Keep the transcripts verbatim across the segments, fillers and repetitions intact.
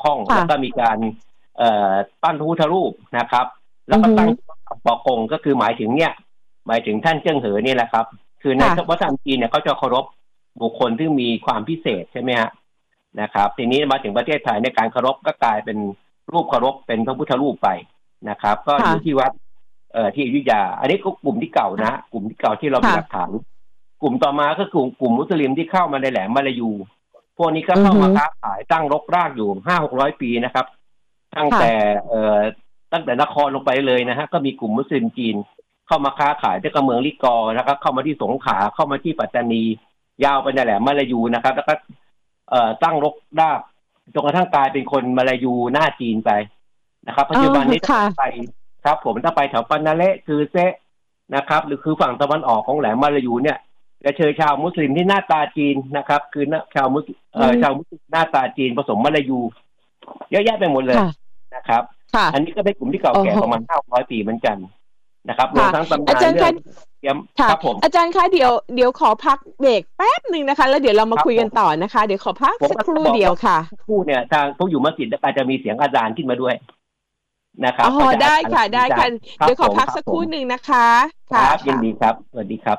ข้องแล้วก็มีการเอ่อปั้นพระพุทธรูปนะครับแล้วก็ตั้งปอกงก็คือหมายถึงเนี่ยหมายถึงท่านเจิ้งเหอนี่แหละครับคือในวัฒนธรรมจีนเนี่ยเขาจะเคารพบุคคลที่มีความพิเศษใช่ไหมฮะนะครับทีนี้มาถึงประเทศไทยในการเคารพก็กลายเป็นรูปเคารพเป็นพระพุทธรูปไปนะครับก็อยู่ที่วัดเอ่อที่อยุธยาอันนี้ก็กลุ่มที่เก่านะกลุ่มที่เก่าที่เรามีหลักฐานกลุ่มต่อมาก็คือกลุ่มมุสลิมที่เข้ามาในแหลมมาลายูพวกนี้ก็เข้ามาค้าขายตั้งรกรากอยู่ห้าหกร้อยปีนะครับตั้งแต่เอ่อตั้งแต่นครลงไปเลยนะฮะก็มีกลุ่มมุสลิมจีนเข้ามาค้าขายที่เมืองลิกอร์นะครับเข้ามาที่สงขลาเข้ามาที่ปัตตานียาวไปในแหลมมาลายูนะครับแล้วก็เอ่อตั้งรกรากจนกระทั่งกลายเป็นคนมาลายูหน้าจีนไปนะครับปัจจุบันนี้ถ้าไปครับผมถ้าไปแถวปานาเละคือเซะนะครับหรือคือฝั่งตะวันออกของแหลมมาลายูเนี่ยจะเจอชาวมุสลิมที่หน้าตาจีนนะครับคือชาวมุสเอ่อชาวมุสลิมหน้าตาจีนผสมมาลายูเยอะแยะไปหมดเลยนะครับอันนี้ก็เป็นกลุ่มที่เก่าแก่ประมาณห้าร้อยปีเหมือนกันนะครับรวมทั้งตำนานเรื่องครับผมอาจารย์คะเดี๋ยวเดี๋ยวขอพักเบรกแป๊บหนึ่งนะคะแล้วเดี๋ยวเรามาคุยกันต่อนะคะเดี๋ยวขอพักสักครู่เดียวค่ะครู่เนี่ยทางพวกอยู่มัสยิดอาจจะมีเสียงอาจารย์ขึ้นมาด้วยนะครับอ๋อได้ค่ะได้ค่ะเดี๋ยวขอพักสักครู่หนึ่งนะคะครับยินดีครับสวัสดีครับ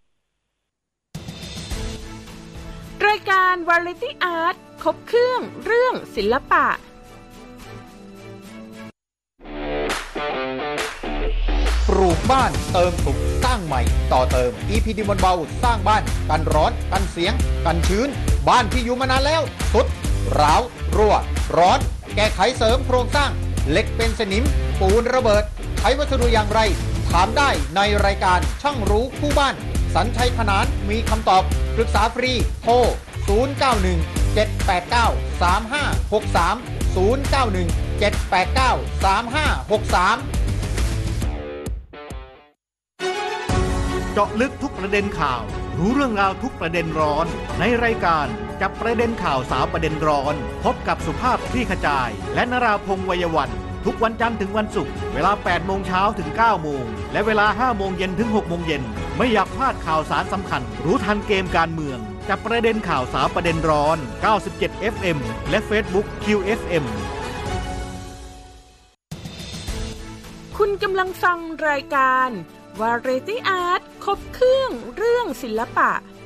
รายการ Variety Art ครบเครื่องเรื่องศิลปะปลูกบ้านเติมสุขสร้างใหม่ต่อเติม อี พี ดี บนเบาสร้างบ้านกันร้อนกันเสียงกันชื้นบ้านที่อยู่มานานแล้วสุดร้าวรั่วร้อนแก้ไขเสริมโครงสร้างเหล็กเป็นสนิมปูนระเบิดใช้วัสดุอย่างไรถามได้ในรายการช่างรู้คู่บ้านสัญชัยขนานมีคำตอบปรึกษาฟรีโทรศูนย์ เก้า หนึ่ง เจ็ด แปด เก้า สาม ห้า หก สาม ศูนย์ เก้า หนึ่ง เจ็ด แปด เก้า สาม ห้า หก สามเจาะลึกทุกประเด็นข่าวรู้เรื่องราวทุกประเด็นร้อนในรายการจับประเด็นข่าวสาวประเด็นร้อนพบกับสุภาพคลี่ขจายและนราพงษ์วัยวันทุกวันจันทร์ถึงวันศุกร์เวลา แปด โมงเช้าถึง เก้า โมงและเวลา ห้า โมงเย็นถึง หก โมงเย็นไม่อยากพลาดข่าวสารสำคัญรู้ทันเกมการเมืองจับประเด็นข่าวสาวประเด็นร้อนเก้าสิบเจ็ด เอฟ เอ็ม และ Facebook คิว เอฟ เอ็มคุณกำลังฟังรายการ Variety Art ครบเครื่องเรื่องศิลปะ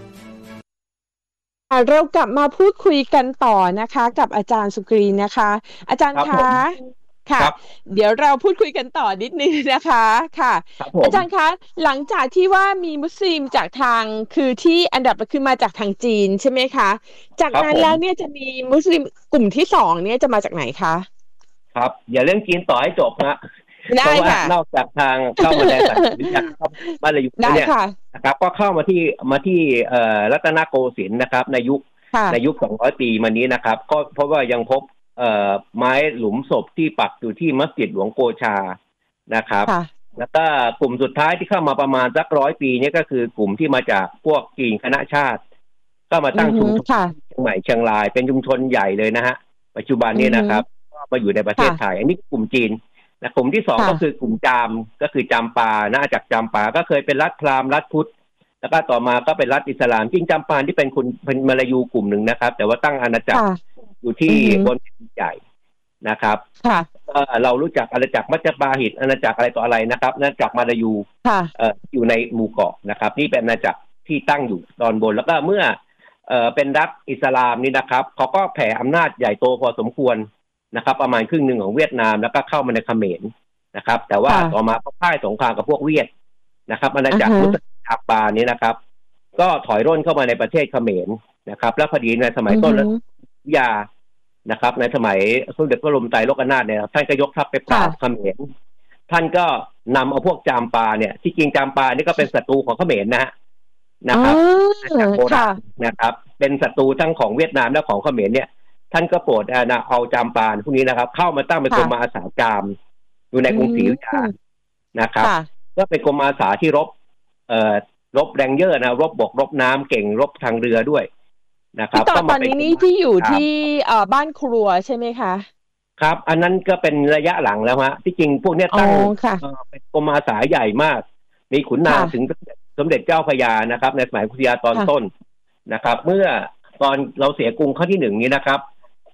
เรากลับมาพูดคุยกันต่อนะคะกับอาจารย์สุกรีนะคะอาจารย์คะค่ะเดี๋ยวเราพูดคุยกันต่อนิดนึงนะคะค่ะอาจารย์คะหลังจากที่ว่ามีมุสลิมจากทางคือที่อันดับคือมาจากทางจีนใช่ไหมคะจากนั้นแล้วเนี่ยจะมีมุสลิมกลุ่มที่สองเนี่ยจะมาจากไหนคะครับอย่าเรื่องจีนต่อให้จบนะเพราะว่านอกจากทางเข้ามาในสันติจากมาลายูเนี่ยนะครับก็เข้ามาที่มาที่เอ่อรัตนโกสินทร์นะครับในยุคในยุคสองร้อยปีมานี้นะครับก็เพราะว่ายังพบเอ่อไม้หลุมศพที่ปักอยู่ที่มัสยิดหลวงโกชานะครับแล้วก็กลุ่มสุดท้ายที่เข้ามาประมาณสักร้อยปีนี้ก็คือกลุ่มที่มาจากพวกจีนคณะชาติก็มาตั้งชุมชนเชียงใหม่เชียงรายเป็นชุมชนใหญ่เลยนะฮะปัจจุบันนี้นะครับก็มาอยู่ในประเทศไทยอันนี้กลุ่มจีนนะกลุ่มที่สองก็คือกลุ่มจามก็คือจามปานะจากจามปาก็เคยเป็นรัฐพราหมณ์รัฐพุทธแล้วก็ต่อมาก็เป็นรัฐอิสลามจริงจามปาที่เป็นคนเป็นมาลายูกลุ่มหนึ่งนะครับแต่ว่าตั้งอาณาจักรอยู่ที่บนแผ่นดินใหญ่นะครับเรารู้จักอาณาจักรมัจจบาหิตอาณาจักรอะไรต่ออะไรนะครับอาณาจักรมาลายูอยู่ในหมู่เกาะนะครับนี่เป็นอาณาจักรที่ตั้งอยู่ตอนบนแล้วก็เมื่อเป็นรัฐอิสลามนี่นะครับเขาก็แผ่อำนาจใหญ่โตพอสมควรนะครับประมาณครึ่งหนึ่งของเวียดนามแล้วก็เข้ามาในเขมรนะครับแต่ว่าต่อมาก็พ่ายสงครามกับพวกเวียดนะครับอาณาจักรมุสลิมอาปานี้นะครับก็ถอยร่นเข้ามาในประเทศเขมรนะครับแล้วพอดีในสมัยต้นรัชยานะครับในสมัยสมเด็จพระบรมไตรโลกนาถเนี่ยท่านก็ยกทัพไปปราบเขมรท่านก็นำเอาพวกจามปาเนี่ยที่จริงจามปานี่ก็เป็นศัตรูของเขมรนะฮะนะครับจากโบราณนะครับเป็นศัตรูทั้งของเวียดนามและของเขมรเนี่ยท่านก็โปรดเอาจามปาพวกนี้นะครับเข้ามาตั้งเป็นกรมอาสาจามอยู่ในกรุงศรีอยุธยานะครับก็เป็นกรมอาสาที่รบเอ่อรบแรงเยอะนะรบบกรบน้ำเก่งรบทางเรือด้วยนะครับตอนตอนนี้นี่ที่อยู่ที่เอ่อบ้านครัวใช่ไหมคะครับอันนั้นก็เป็นระยะหลังแล้วฮะที่จริงพวกนี้ตั้งเป็นกรมอาสาใหญ่มากมีขุนนางถึงสมเด็จเจ้าพระยานะครับในสมัยพุทธยาตอนต้นนะครับเมื่อตอนเราเสียกรุงครั้งที่หนึ่งนี้นะครับ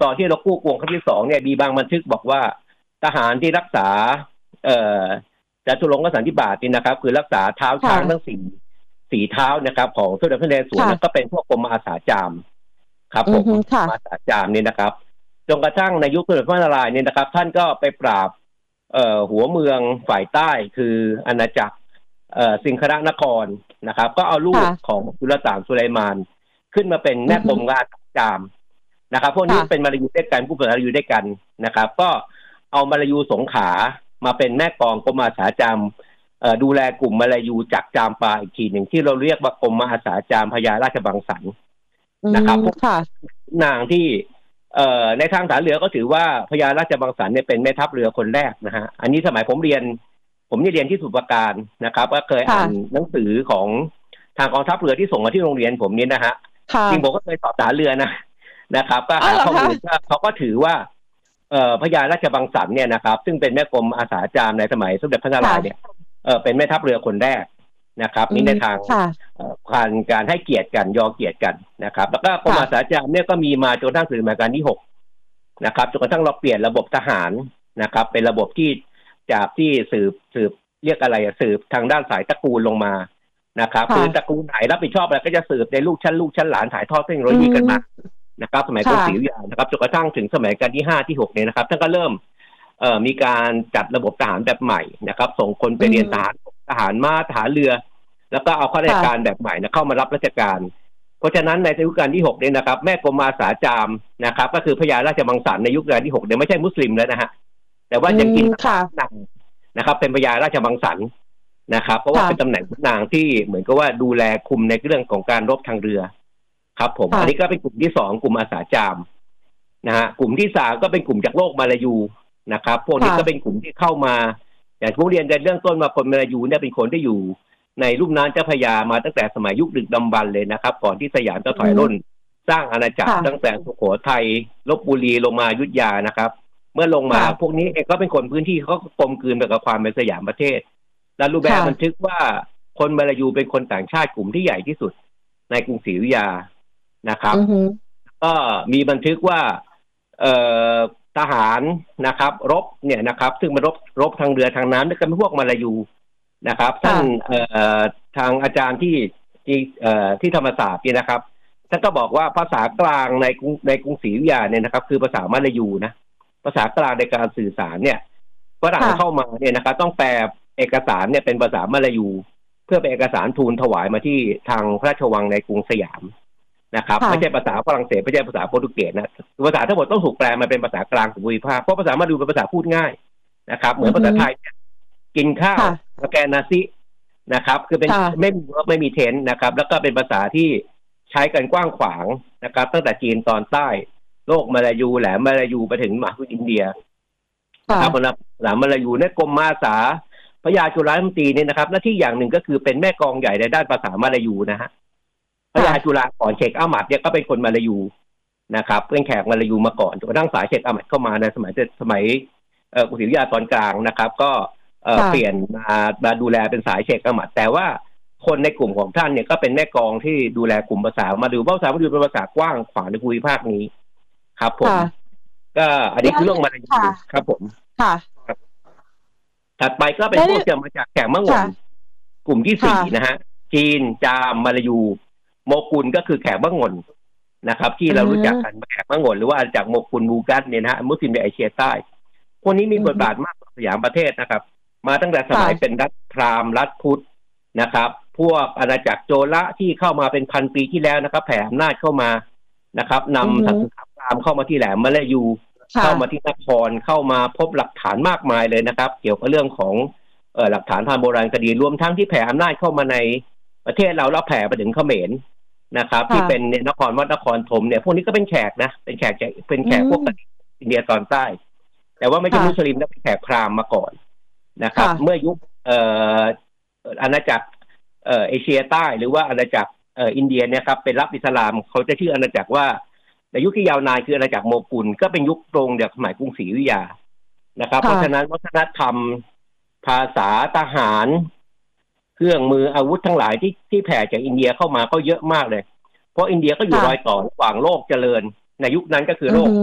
ตอนที่เรากู้กรุงครั้งที่สองเนี่ยมีบางบันทึกบอกว่าทหารที่รักษาเอ่อจตุรงคสันนิบาตนี่นะครับคือรักษาเท้าช้างทั้งสี่สี่เท้านะครับของสมเด็จพระนเรศวรก็เป็นพวกกรมอาสาจามครับผมอาสาจามนี่นะครับจนกระทั่งในยุคสมเด็จพระนารายณ์เนี่ยนะครับท่านก็ไปปราบเอ่อหัวเมืองฝ่ายใต้คืออาณาจักรเอ่อสิงครนครนะครับก็เอาลูกของสุลต่านสุไลมานขึ้นมาเป็นแม่กรมอาสาจามนะครับพวกนี้เป็นมาลายูด้วยกันผู้เป็นมาลายูด้วยกันนะครับก็เอามาลายูสงขลามาเป็นแม่กองกรมอาสาจามดูแลกลุ่มมาลายูจากจามปาอีกทีหนึ่งที่เราเรียกว่ากรมอาสาจามพญาราชบังสันนะครับพวกนางที่ในทางฐานเรือก็ถือว่าพญาราชบังสันเนี่ยเป็นแม่ทัพเรือคนแรกนะฮะอันนี้สมัยผมเรียนผมเรียนที่สมุทรปราการนะครับก็เคยอ่านหนังสือของทางกองทัพเรือที่ส่งมาที่โรงเรียนผมนี้นะฮะจริงผมก็เคยสอบฐานเรือนะนะครับก็หาข้อมูลว่าเขาก็ถือว่าเอ่อพญาราชบังสันเนี่ยนะครับซึ่งเป็นแม่กรมอาสาจามในสมัยสมเด็จพระนารายณ์เนี่ยเออเป็นแม่ทัพเรือคนแรกนะครับนี่ในทางการการให้เกียรติกันยอเกียรติกันนะครับแล้วก็กรมอาสาจามเนี่ยก็มีมาจนกระทั่งถึงรัชกาลที่หกนะครับจนกระทั่งเราเปลี่ยนระบบทหารนะครับเป็นระบบที่จากที่สืบสืบเรียกอะไรสืบทางด้านสายตระกูลลงมานะครับคือตระกูลไหนรับผิดชอบอะไรก็จะสืบในลูกชั้นลูกชั้นหลานถ่ายทอดเทคโนโลยีกันมานะครับสมัยกรุงศรีอยุธยานะครับจนกระทั่งถึงสมัยรัชกาลที่ห้าที่หกเนี่ยนะครับท่านก็เริ่มเอ่อมีการจัดระบบทหารแบบใหม่นะครับส่งคนไปเรียนทหารทหารม้าทหารเรือแล้วก็เอาข้าราชการแบบใหม่นะเข้ามารับราชการเพราะฉะนั้นในรัชกาลที่หกเนี่ยนะครับแม่กรมอาสาจามนะครับก็คือพญาราชบังสันในยุครัชกาลที่หกเนี่ยไม่ใช่มุสลิมแล้วนะฮะแต่ว่ายังกินนางนะครับเป็นพญาราชบังสันนะครับเพราะว่าเป็นตำแหน่งนางที่เหมือนกับว่าดูแลคุมในเรื่องของการรบทางเรือครับผมอันนี้ก็เป็นกลุ่มที่สองกลุ่มอาสาจามนะฮะกลุ่มที่สามก็เป็นกลุ่มจากโลกมาลายูนะครับพวกนี้ก็เป็นกลุ่มที่เข้ามาอย่างที่เรียนในเรื่องต้นมาคนมาลายูเนี่ยเป็นคนที่อยู่ในลุ่มน้ำเจ้าพระยามาตั้งแต่สมัยยุคดึกดำบรรพ์เลยนะครับก่อนที่สยามจะถอยร่นสร้างอาณาจักรตั้งแต่สุโขทัยลพบุรีลงมาอยุธยานะครับเมื่อลงมาพวกนี้เองก็เป็นคนพื้นที่เขากลมกลืนไปกับความเป็นสยามประเทศและรูปแบบบันทึกว่าคนมาลายูเป็นคนต่างชาติกลุ่มที่ใหญ่ที่สุดในกรุงศรีอยุธยานะครับก็มีบันทึกว่าเอ่อทหารนะครับรบเนี่ยนะครับซึ่งมันรบรบทางเรือทางน้ำนี่ก็เป็นพวกมาลายูนะครับท่านเอ่อทางอาจารย์ที่ที่เอ่อที่ธรรมศาสตร์นี่นะครับท่านก็บอกว่าภาษากลางในกรุงในกรุงศรีอยุธยาเนี่ยนะครับคือภาษามาลายูนะภาษากลางในการสื่อสารเนี่ยฝรั่งเข้ามาเนี่ยนะครับต้องแปลเอกสารเนี่ยเป็นภาษามาลายูเพื่อเป็นเอกสารทูลถวายมาที่ทางพระราชวังในกรุงสยามนะครับไม่ใช่ภาษาฝรั่งเศสไม่ใช่ภาษาโปรตุเกสนะภาษาทั้งหมดต้องถูกแปลมาเป็นภาษากลางของภูมิภาคเพราะภาษามาลายูเป็นภาษาพูดง่ายนะครับเหมือนภาษาไทยกินข้าวสแกนนาซินะครับคือเป็นไม่มีไม่มีเทนนะครับแล้วก็เป็นภาษาที่ใช้กันกว้างขวางนะครับตั้งแต่จีนตอนใต้โลกมาลายูแหลมมาลายูไปถึงมหาสมุทรอินเดียนะครับสำหรับแหลมมาลายูเนี่ยกรมอาสาพระยาจุฬาลงกรณ์เนี่ยนะครับหน้าที่อย่างหนึ่งก็คือเป็นแม่กองใหญ่ในด้านภาษามาลายูนะฮะพระยาจุฬาก่อนเชคอามัดเนี่ยก็เป็นคนมาลายูนะครับเป็นแขกมาลายูมาก่อนจนกระทั่งสายเชคอามัดเข้ามาในสมัยสมัยเอ่อกรุงศรีอยุธยาตอนกลางนะครับก็เอ่อเปลี่ยนมามาดูแลเป็นสายเชคอามัดแต่ว่าคนในกลุ่มของท่านเนี่ยก็เป็นแม่กองที่ดูแลกลุ่มภาษามาดูภาษามาดูเป็นภาษากว้างขวางในภูมิภาคนี้ครับผมก็อันนี้คือเรื่องมาลายูครับผมค่ะถัดไปก็เป็นพวกที่มาจากแขกมะงนกลุ่มที่สี่นะฮะจีนจามมาลายูโมกุลก็คือแขกมะงนนะครับที่เรารู้จักกันแขกมะงนหรือว่าจากโมกุลมูกัสเนี่ยนะฮะมุสลิมในเอเชียใต้พวกนี้มีบทบาทมากกว่าสยามประเทศนะครับมาตั้งแต่สมัยเป็นรัฐพราหมณ์รัฐพุทธนะครับพวกอาณาจักรโจละที่เข้ามาเป็นพันปีที่แล้วนะครับแผ่อำนาจเข้ามานะครับนำศาสนาพราหมณ์เข้ามาที่แหลมมาลายูเข้ามาที่นครเข้ามาพบหลักฐานมากมายเลยนะครับเกี่ยวกับเรื่องของเอ่อหลักฐานทางโบราณคดีรวมทั้งที่แผ่อำนาจเข้ามาในประเทศเราแล้วแผ่ไปถึงเขมรนะครับที่เป็นนครวัดนครธมเนี่ยพวกนี้ก็เป็นแขกนะเป็นแขกเป็นแขกพวกอินเดียตอนใต้แต่ว่าไม่ใช่มุสลิมนะเป็นแขกพราหมณ์มาก่อนนะครับเมื่อยุคเอ่ออาณาจักรเอ่อเอเชียใต้หรือว่าอาณาจักรเอ่ออินเดียเนี่ยครับเป็นรับอิสลามเขาจะชื่ออาณาจักรว่าในยุคที่ยาวนานคืออาณาจักรโมกุลก็เป็นยุคตรงจากสมัยกรุงศรีอยุธยานะครับเพราะฉะนั้นวัฒนธรรมภาษาทหารเครื่องมืออาวุธทั้งหลายที่ที่แผ่จากอินเดียเข้ามาก็เยอะมากเลยเพราะอินเดียก็อยู่รอยต่อระหว่างโลกเจริญในยุคนั้นก็คือโลก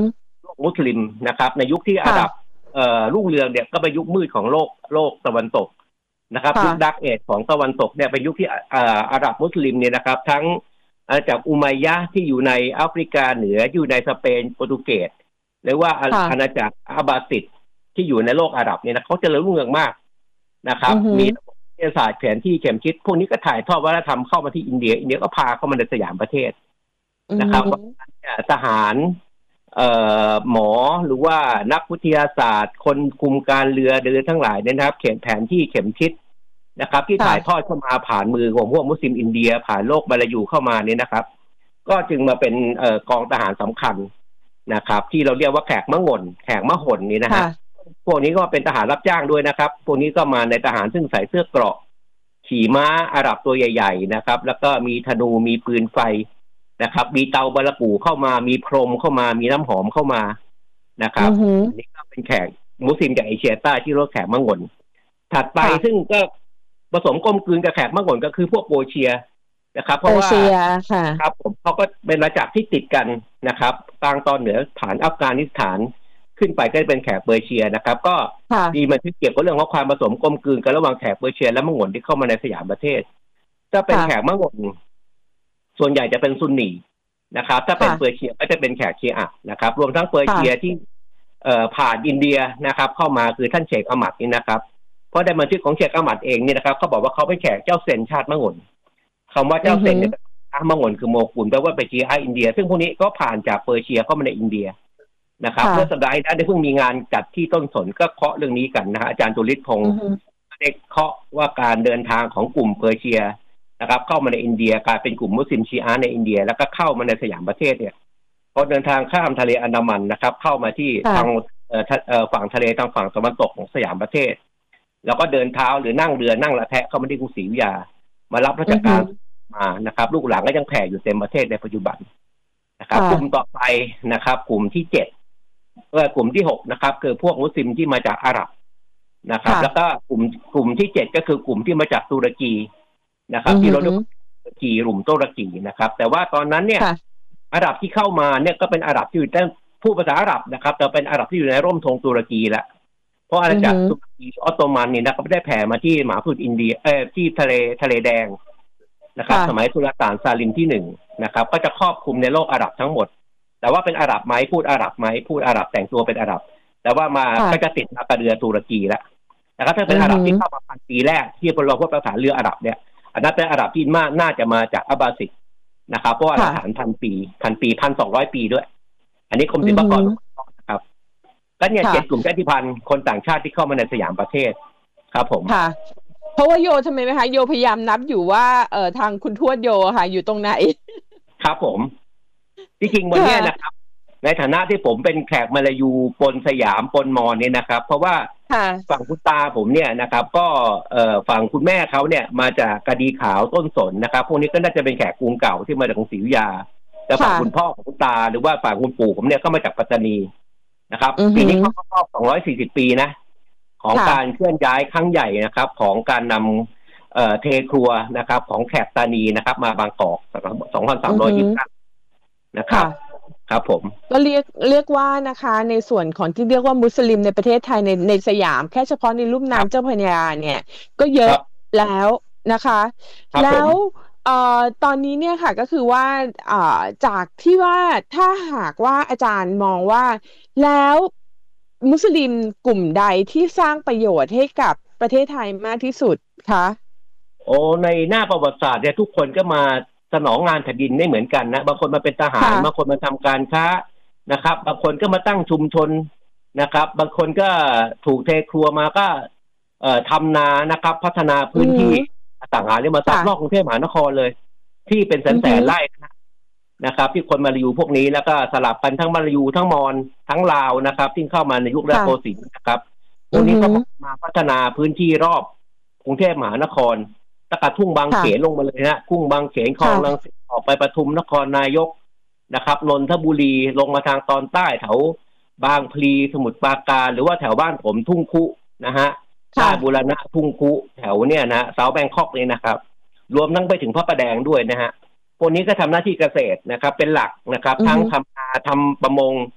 มุสลิมนะครับในยุคที่อาหรับเอ่อรุ่งเรืองเนี่ยก็เป็นยุคมืดของโลกโลกตะวันตกนะครับยุคดาร์กเอจของตะวันตกเนี่ยเป็นยุคที่อ่าอาหรับมุสลิมเนี่ยนะครับทั้งจากอุมัยยะห์ที่อยู่ในแอฟริกาเหนืออยู่ในสเปนโปรตุเกสหรือว่าอาณาจักรอาบาซิดที่อยู่ในโลกอาหรับเนี่ยนะเขาเจริญรุ่งเรืองมากนะครับมีวิทยาศาสตร์แผนที่เข็มทิศพวกนี้ก็ถ่ายทอดวัฒนธรรมเข้ามาที่อินเดียอินเดียก็พาเข้ามาในสยามประเทศนะครับทหารเอ่อหมอหรือว่านักวิทยาศาสตร์คนคุมการเรือเดินทั้งหลายเนี่ยนะครับเขียนแผนที่เข็มทิศนะครับที่ถ่ายทอดเข้ามาผ่านมือของพวกมุสลิมอินเดียผ่านโลกมลายูเข้ามาเนี่ยนะครับก็จึงมาเป็นเอ่อกองทหารสำคัญนะครับที่เราเรียกว่าแขกมะงนแขกมะหนนี่นะฮะพวกนี้ก็เป็นทหารรับจ้างด้วยนะครับพวกนี้ก็มาในทหารซึ่งใส่เสื้อเกราะขี่ม้าอาหรับตัวใหญ่ๆนะครับแล้วก็มีธนูมีปืนไฟนะครับมีเตาบาลกูเข้ามามีพรมเข้ามามีน้ำหอมเข้ามานะครับอันนี้ก็เป็นแขกมุสลิมจากเอเชียใต้ที่เรียกแขกมะงนถัดไปซึ่งก็ผสมกลมกลืนกับแขกมะงนก็คือพวกโบเชียนะครับเพราะว่าครับผมเขาก็เป็นอาณาจักรที่ติดกันนะครับทางตอนเหนือผ่านอัฟกานิสถานขึ้นไปก็เป็นแขกเปอร์เซียนะครับก็มีมันที่เกี่ยวกับเรื่องของความผสมกลมกลืนกันระหว่างแขกเปอร์เซียและมะงนที่เข้ามาในสยามประเทศถ้าเป็นแขกมะงนส่วนใหญ่จะเป็นซุนนีนะครับถ้าเป็นเปอร์เซียก็จะเป็นแขกชีอะห์นะครับรวมทั้งเปอร์เซียที่เอ่อผ่านอินเดียนะครับเข้ามาคือท่านเชคอามัดนี่นะครับเพราะในบันทึกของเชคอามัดเองเนี่ยนะครับเขาบอกว่าเขาเป็นแขกเจ้าเซนชาติมะงนคำว่าเจ้าเซนเนี่ยมะงนคือโมกุลแปลว่าเป็นชีอะห์อินเดียซึ่งพวกนี้ก็ผ่านจากเปอร์เซียเข้ามาในอินเดียนะครับเมื่อสัปดาห์ที่แล้วได้เพิ่งมีงานจัดที่ต้นสนก็เคาะเรื่องนี้กันนะฮะอาจารย์จุลิศพงศ์ได้เคาะว่าการเดินทางของกลุ่มเปอร์เซียนะครับเข้ามาในอินเดียกลายเป็นกลุ่มมุสลิมชีอะห์ในอินเดียแล้วก็เข้ามาในสยามประเทศเนี่ยพอเดินทางข้ามทะเลอันดามันนะครับเข้ามาที่ทางฝั่งทะเลทางฝั่งตะวันตกของสยามประเทศแล้วก็เดินเท้าหรือนั่งเรือนั่งละแทะเข้ามาที่กรุงศรีอยุธยามารับราชการมานะครับลูกหลานก็ยังแผ่อยู่เต็มประเทศในปัจจุบันนะครับกลุ่มต่อไปนะครับกลุ่มที่เจ็ดเออกลุ่มที่หกนะครับคือพวกมุสลิมที่มาจากอาหรับนะครับแล้วก็กลุ่มกลุ่มที่เจ็ดก็คือกลุ่มที่มาจากตุรกีนะครับที่เราเรียกว่าตุรกีรุมตุรกีนะครับแต่ว่าตอนนั้นเนี่ยอาหรับที่เข้ามาเนี่ยก็เป็นอาหรับที่อยู่ในผู้ภาษาอาหรับนะครับแต่เป็นอาหรับที่อยู่ในร่มธงตุรกีแล้วเพราะอาณาจักรตุรกีออตโตมันเนี่ยนะครับได้แผ่มาที่มหาสมุทรอินเดียเอ่อที่ทะเลทะเลแดงนะครับสมัยสุลต่านซาลิมที่หนึ่งนะครับก็จะครอบคลุมในโลกอาหรับทั้งหมดแต่ว่าเป็นอาหรับไหมพูดอาหรับไหมพูดอาหรับแต่งตัวเป็นอาหรับแต่ว่ามาก็จะติดมากับเรือตุรกีแล้วนะครับถ้าเป็นอาหรับที่เข้ามาพันปีแรกที่เราพูดภาษาเรืออาหรับเนี่ยอันนั้นเป็นอาหรับที่มากน่าจะมาจากอับบาซิดนะครับเพราะว่าหลักฐานพันปีพันปีพันสองร้อยปีด้วยอันนี้กรมศิลปากรนะครับก็เนี่ยเจ็ดกลุ่มชาติพันธุ์คนต่างชาติที่เข้ามาในสยามประเทศครับผมค่ะเพราะว่าโยทำไมไหมคะโยพยายามนับอยู่ว่าเอ่อทางคุณทวดโยค่ะอยู่ตรงไหนครับผมจริงๆวันนี้นะครับในฐานะที่ผมเป็นแขกมลายูปนสยามปนมอญเนี่ยนะครับเพราะว่าฝั่งคุณตาผมเนี่ยนะครับก็เอ่อฝั่งคุณแม่เขาเนี่ยมาจากกะดีขาวต้นสนนะครับพวกนี้ก็น่าจะเป็นแขกกรุงเก่าที่มาจากกรุงศรีอยุธยาแต่ฝั่งคุณพ่อของคุณตาหรือว่าฝั่งคุณปู่ผมเนี่ยก็มาจากปัตตานีนะครับปีนี้เขาครบสองร้อยสี่สิบปีนะของการเคลื่อนย้ายครั้งใหญ่นะครับของการนำเอ่อเทครัวนะครับของแขกตานีนะครับมาบางกอกสองพันสามร้อยยี่สิบเก้านะครับครับผมก็เรียกเรียกว่านะคะในส่วนของที่เรียกว่ามุสลิมในประเทศไทยในในสยามแค่เฉพาะในลุ่มน้ำเจ้าพระยาเนี่ยก็เยอะแล้วนะคะแล้วเอ่อตอนนี้เนี่ยค่ะก็คือว่าเอ่อจากที่ว่าถ้าหากว่าอาจารย์มองว่าแล้วมุสลิมกลุ่มใดที่สร้างประโยชน์ให้กับประเทศไทยมากที่สุดคะโอ้ในหน้าประวัติศาสตร์เนี่ยทุกคนก็มาสนองงานแผ่นดินไม่เหมือนกันนะบางคนมาเป็นทหารบางคนมาทำการค้านะครับบางคนก็มาตั้งชุมชนนะครับบางคนก็ถูกเทครัวมาก็เอ่อทำนานะครับพัฒนาพื้นที่ต่างๆเนี่ยมาซับนอกกรุงเทพมหานครเลยที่เป็นแสนแสนไร่นะครับที่คนมาลายูพวกนี้แล้วก็สลับกันทั้งมาลายูทั้งมอญทั้งลาวนะครับที่เข้ามาในยุคแรกโกสินทร์นะครับพวกนี้ก็มาพัฒนาพื้นที่รอบกรุงเทพมหานครตะกัดทุ่งบางเขนลงมาเลยนะทุ่งบางเขนคลองรังสิตออกไปปทุมนครนายกนะครับนนทบุรีลงมาทางตอนใต้แถวบางพลีสมุทรปราการหรือว่าแถวบ้านผมทุ่งคุนะฮะใต้บูรณะทุ่งคุแถวเนี่ยนะเสาแบงคอกเลยนะครับรวมทั้งไปถึงพระประแดงด้วยนะฮะพวกนี้ก็ทำหน้าที่เกษตรนะครับเป็นหลักนะครับทั้งทำนาทำประมง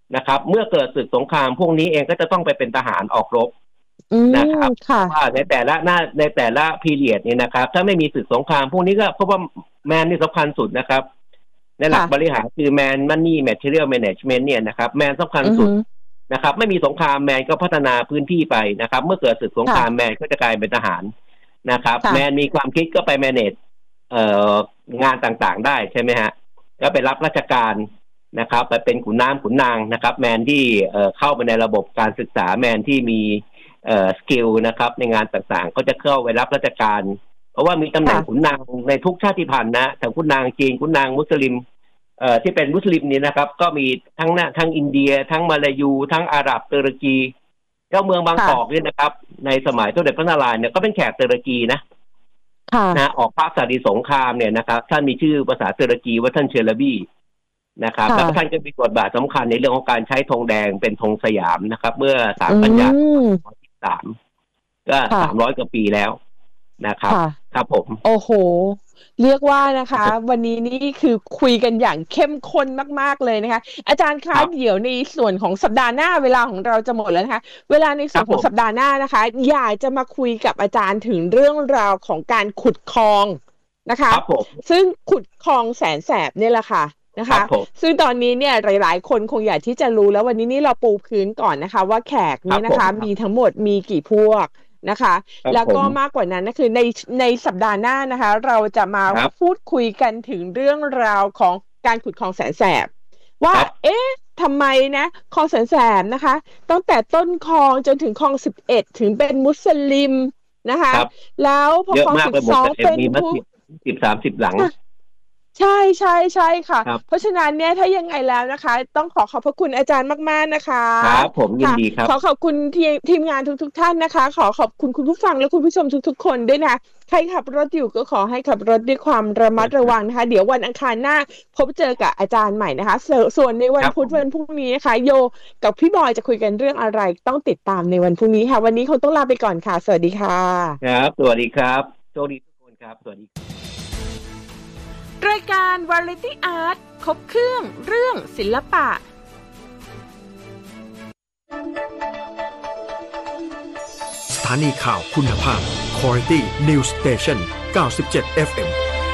นะครับ เมื่อเกิดศึกสงครามพวกนี้เองก็จะต้องไปเป็นทหารออกรบนะครับว่าในแต่ละหน้าในแต่ละพีเรียดนี่นะครับถ้าไม่มีศึกสงครามพวกนี้ก็เพราะว่าแมนนี่สำคัญสุดนะครับในหลักบริหารคือแมนมันนี่แมทเทอเรียลแมเนจเมนต์เนี่ยนะครับแมนสำคัญสุดนะครับไม่มีสงครามแมนก็พัฒนาพื้นที่ไปนะครับเมื่อเกิดศึกสงครามแมนก็จะกลายเป็นทหารนะครับแมนมีความคิดก็ไปแมเนจเอ่องานต่างๆได้ใช่ไหมฮะแล้วไปรับราชการนะครับไปเป็นขุนน้ำขุนนางนะครับแมนที่เอ่อเข้าไปในระบบการศึกษาแมนที่มีเอ่อสกิลนะครับในงานต่างๆก็จะเข้าไปรับราชการเพราะว่ามีตำแหน่งขุนนางในทุกชาติพันธุ์นะทั้งขุนนางจีนขุนนางมุสลิมเอ่อที่เป็นมุสลิมนี่นะครับก็มีทั้งนะทั้งอินเดียทั้งมาลายูทั้งอาหรับตุรกีเจ้าเมืองบางกอกนี่นะครับในสมัยสมเด็จพระนารายณ์เนี่ยก็เป็นแขกตุรกีนะนะออกพระสารีสงครามเนี่ยนะครับท่านมีชื่อภาษาตุรกีว่าท่านเชลบีนะครับแล้วท่านก็มีบทบาทสำคัญในเรื่องของการใช้ธงแดงเป็นธงสยามนะครับเมื่อสามกันยายนสามก็สามร้อยกว่าปีแล้วนะครับครับผมโอ้โหเรียกว่านะคะวันนี้นี่คือคุยกันอย่างเข้มข้นมากๆเลยนะคะอาจารย์คะเดี๋ยวในส่วนของสัปดาห์หน้าเวลาของเราจะหมดแล้วนะคะเวลาในส่วนของสัปดาห์หน้านะคะอยากจะมาคุยกับอาจารย์ถึงเรื่องราวของการขุดคลองนะคะซึ่งขุดคลองแสนแสบเนี่ยแหละค่ะนะคะซึ่งตอนนี้เนี่ยหลายๆคนคงอยากที่จะรู้แล้ววันนี้นี่เราปูพื้นก่อนนะคะว่าแขกนี้นะคะมีทั้งหมดมีกี่พวกนะคะแล้วก็มากกว่านั้นก็คือในในสัปดาห์หน้านะคะเราจะมาพูดคุยกันถึงเรื่องราวของการขุดคลองแสนแสบว่าเอ๊ะทำไมนะคลองแสนแสบนะคะตั้งแต่ต้นคลองจนถึงคลองสิบเอ็ดถึงเป็นมุสลิมนะคะแล้วพอคลองสิบสองเป็นผู้สิบสามสิบหลังใช่ใช่ใช่ค่ะเพราะฉะนั้นเนี่ยถ้ายังไงแล้วนะคะต้องขอขอบพระคุณอาจารย์มากๆนะคะครับผมยินดีครับขอขอบคุณทีมทีมงานทุกๆท่านนะคะขอขอบคุณคุณผู้ฟังและคุณผู้ชมทุกๆคนด้วยนะใครขับรถอยู่ก็ขอให้ขับรถด้วยความระมัดระวังนะคะเดี๋ยววันอังคารหน้าพบเจอกับอาจารย์ใหม่นะคะส่วนในวันพุธวันพรุ่งนี้นะคะโยกับพี่บอยจะคุยกันเรื่องอะไรต้องติดตามในวันพรุ่งนี้ค่ะวันนี้คงต้องลาไปก่อนค่ะสวัสดีค่ะครับสวัสดีครับโชคดีทุกคนครับสวัสดีรายการ Variety Art ครบเครื่องเรื่องศิลปะสถานีข่าวคุณภาพ Quality News Station เก้าสิบเจ็ด เอฟ เอ็ม